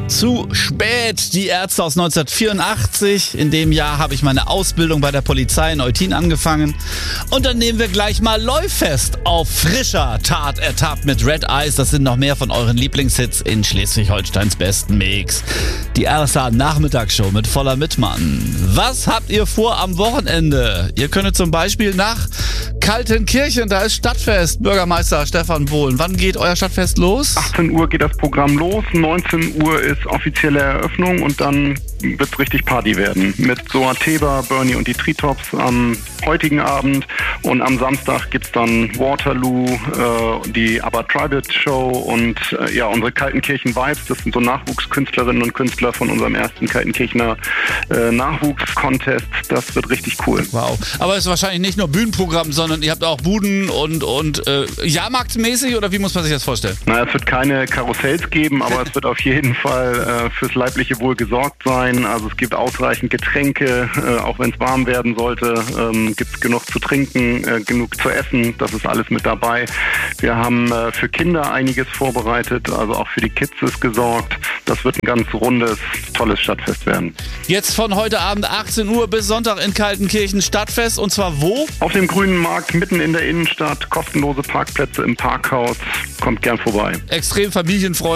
Zu spät. Die Ärzte aus 1984. In dem Jahr habe ich meine Ausbildung bei der Polizei in Eutin angefangen. Und dann nehmen wir gleich mal Läufest auf frischer Tat ertappt mit Red Eyes. Das sind noch mehr von euren Lieblingshits in Schleswig-Holsteins besten Mix. Die RSA Nachmittagsshow mit Voller Mittmann. Was habt ihr vor am Wochenende? Ihr könnt zum Beispiel nach Kaltenkirchen, da ist Stadtfest. Bürgermeister Stefan Bohlen, wann geht euer Stadtfest los? 18 Uhr geht das Programm los, 19 Uhr ist offizielle Eröffnung und dann wird's richtig Party werden. Mit Soa Teber, Bernie und die Treetops am heutigen Abend und am Samstag gibt's dann Waterloo, die Aber Tribal Show und unsere Kaltenkirchen Vibes. Das sind so Nachwuchskünstlerinnen und Künstler von unserem ersten Kaltenkirchener Nachwuchs-Contest. Das wird richtig cool. Wow. Aber es ist wahrscheinlich nicht nur Bühnenprogramm, sondern ihr habt auch Buden und Jahrmarktmäßig oder wie muss man sich das vorstellen? Es wird keine Karussells geben, aber es wird auf jeden Fall fürs leibliche Wohl gesorgt sein. Also es gibt ausreichend Getränke, auch wenn es warm werden sollte, gibt es genug zu trinken, genug zu essen, das ist alles mit dabei. Wir haben für Kinder einiges vorbereitet, also auch für die Kids ist gesorgt. Das wird ein ganz rundes, tolles Stadtfest werden. Jetzt von heute Abend 18 Uhr bis Sonntag in Kaltenkirchen Stadtfest und zwar wo? Auf dem Grünen Markt, mitten in der Innenstadt, kostenlose Parkplätze im Parkhaus, kommt gern vorbei. Extrem familienfreundlich.